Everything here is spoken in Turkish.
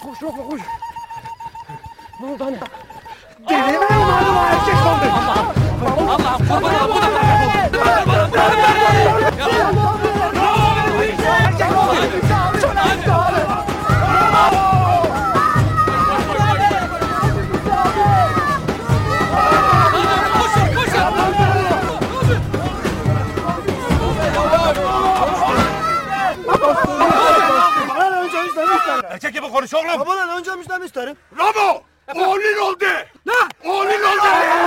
Koş yok koş. Ne oldu anne? Delirme umarım erkek sandı. Allah'ım kurban olayım. Erkek gibi konuş oğlum. Babadan önce müşteri isterim. Ramo! Oğlun oldu. Ne? Oğlun oldu.